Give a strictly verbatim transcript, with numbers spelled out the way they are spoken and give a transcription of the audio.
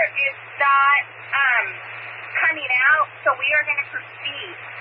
is not um, coming out, so we are going to proceed.